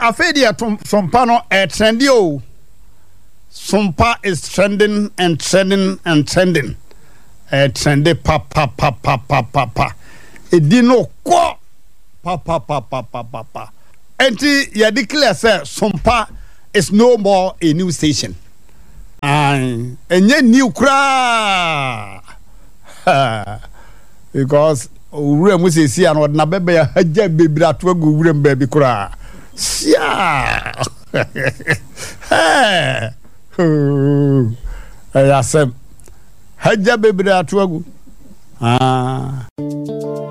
Afedia Sompa no trendy o. Sompa is trending and trending and trending. Trendy pa. Edino kwa pa. Enti ya declare say Sompa is no more a new station. Enye new kra. Because ure mu se si an na bebe ya haja bebira to agu ure mbabi kra. Sia. Ayasem haja bebira to agu.